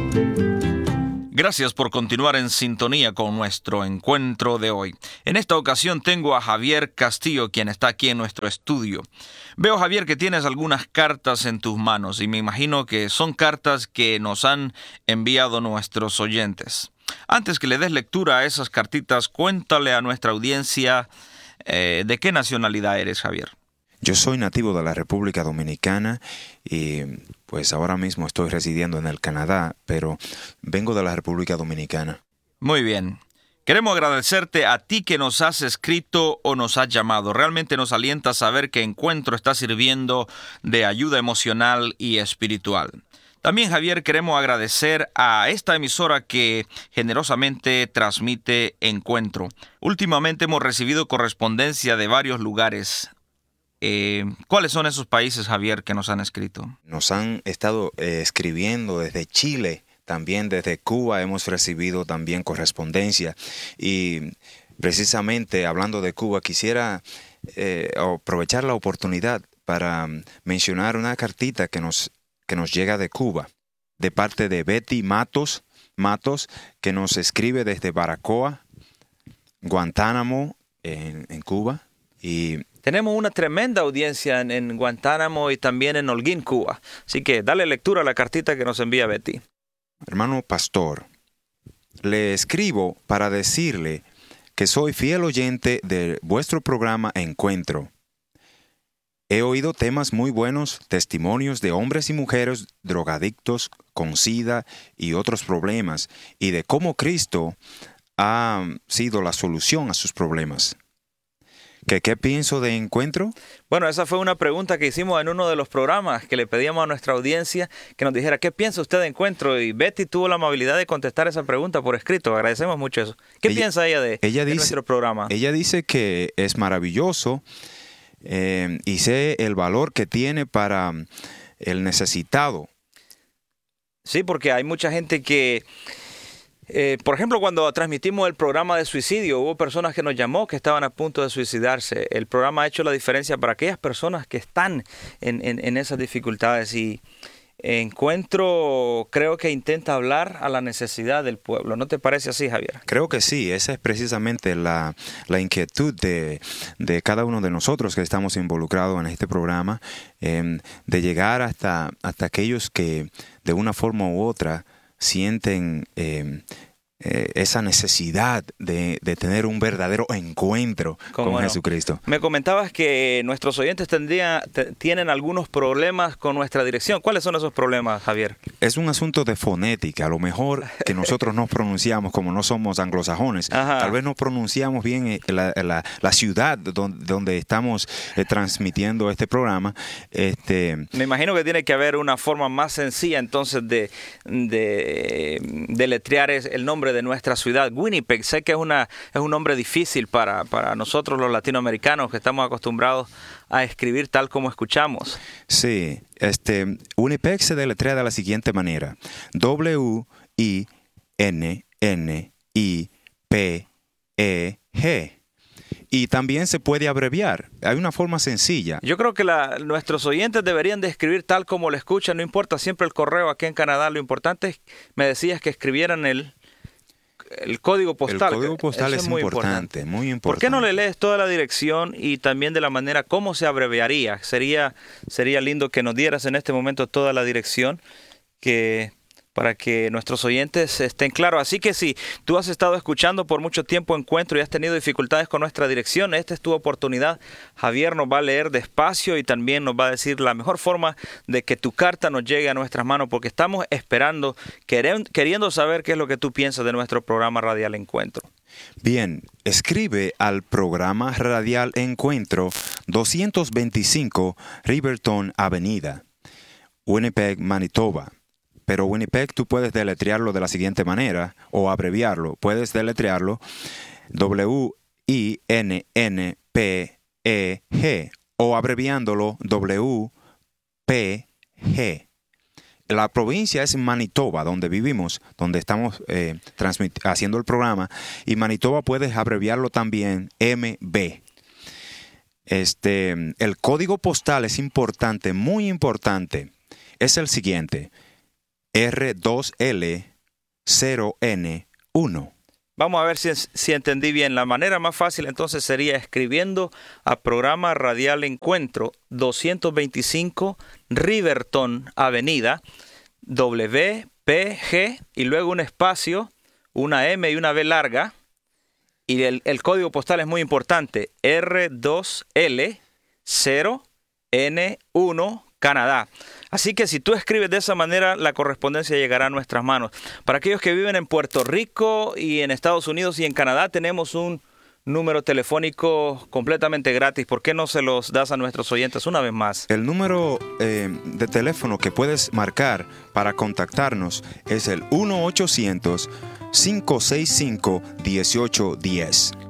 Gracias por continuar en sintonía con nuestro encuentro de hoy. En esta ocasión tengo a Javier Castillo, quien está aquí en nuestro estudio. Veo, Javier, que tienes algunas cartas en tus manos y me imagino que son cartas que nos han enviado nuestros oyentes. Antes que le des lectura a esas cartitas, cuéntale a nuestra audiencia de qué nacionalidad eres, Javier. Yo soy nativo de la República Dominicana y pues ahora mismo estoy residiendo en el Canadá, pero vengo de la República Dominicana. Muy bien. Queremos agradecerte a ti que nos has escrito o nos has llamado. Realmente nos alienta saber que Encuentro está sirviendo de ayuda emocional y espiritual. También, Javier, queremos agradecer a esta emisora que generosamente transmite Encuentro. Últimamente hemos recibido correspondencia de varios lugares. ¿Cuáles son esos países, Javier, que nos han escrito? Nos han estado escribiendo desde Chile, también desde Cuba hemos recibido también correspondencia. Y precisamente hablando de Cuba, quisiera aprovechar la oportunidad para mencionar una cartita que nos llega de Cuba, de parte de Betty Matos, que nos escribe desde Baracoa, Guantánamo, en Cuba. Y tenemos una tremenda audiencia en Guantánamo y también en Holguín, Cuba. Así que dale lectura a la cartita que nos envía Betty. Hermano pastor, le escribo para decirle que soy fiel oyente de vuestro programa Encuentro. He oído temas muy buenos, testimonios de hombres y mujeres drogadictos con SIDA y otros problemas, y de cómo Cristo ha sido la solución a sus problemas. ¿Qué pienso de Encuentro? Bueno, esa fue una pregunta que hicimos en uno de los programas, que le pedíamos a nuestra audiencia que nos dijera ¿qué piensa usted de Encuentro? Y Betty tuvo la amabilidad de contestar esa pregunta por escrito. Agradecemos mucho eso. ¿Qué piensa ella de nuestro programa? Ella dice que es maravilloso y sé el valor que tiene para el necesitado. Sí, porque hay mucha gente que... por ejemplo, cuando transmitimos el programa de suicidio, hubo personas que nos llamó que estaban a punto de suicidarse. El programa ha hecho la diferencia para aquellas personas que están en esas dificultades. Y Encuentro creo que intenta hablar a la necesidad del pueblo. ¿No te parece así, Javier? Creo que sí. Esa es precisamente la inquietud de cada uno de nosotros que estamos involucrados en este programa, de llegar hasta aquellos que de una forma u otra sienten esa necesidad de tener un verdadero encuentro con Jesucristo. Me comentabas que nuestros oyentes tienen algunos problemas con nuestra dirección. ¿Cuáles son esos problemas, Javier? Es un asunto de fonética. A lo mejor que nosotros nos pronunciamos, como no somos anglosajones, tal vez no pronunciamos bien la ciudad donde estamos transmitiendo este programa. Me imagino que tiene que haber una forma más sencilla entonces de deletrear el nombre de nuestra ciudad, Winnipeg. Sé que es un nombre difícil para nosotros los latinoamericanos que estamos acostumbrados a escribir tal como escuchamos. Sí, Winnipeg se deletrea de la siguiente manera: W-I-N-N-I-P-E-G. Y también se puede abreviar. Hay una forma sencilla. Yo creo que nuestros oyentes deberían de escribir tal como lo escuchan. No importa siempre el correo aquí en Canadá. Lo importante es, me decías, que escribieran el código postal. El código postal es muy importante, muy importante. ¿Por qué no le lees toda la dirección y también de la manera cómo se abreviaría? Sería lindo que nos dieras en este momento toda la dirección para que nuestros oyentes estén claros. Así que si tú has estado escuchando por mucho tiempo Encuentro y has tenido dificultades con nuestra dirección, esta es tu oportunidad. Javier nos va a leer despacio y también nos va a decir la mejor forma de que tu carta nos llegue a nuestras manos, porque estamos esperando, queriendo saber qué es lo que tú piensas de nuestro programa radial Encuentro. Bien, escribe al programa radial Encuentro, 225 Riverton Avenida, Winnipeg, Manitoba. Pero Winnipeg tú puedes deletrearlo de la siguiente manera o abreviarlo. Puedes deletrearlo W-I-N-N-P-E-G o abreviándolo W-P-G. La provincia es Manitoba, donde vivimos, donde estamos haciendo el programa. Y Manitoba puedes abreviarlo también MB. El código postal es importante, muy importante. Es el siguiente: R2L0N1. Vamos a ver si entendí bien. La manera más fácil entonces sería escribiendo a Programa Radial Encuentro 225 Riverton Avenida, WPG, y luego un espacio, una M y una B larga. Y el código postal es muy importante, R2L0N1, Canadá. Así que si tú escribes de esa manera, la correspondencia llegará a nuestras manos. Para aquellos que viven en Puerto Rico y en Estados Unidos y en Canadá, tenemos un número telefónico completamente gratis. ¿Por qué no se los das a nuestros oyentes una vez más? El número de teléfono que puedes marcar para contactarnos es el 1-800-565-1810.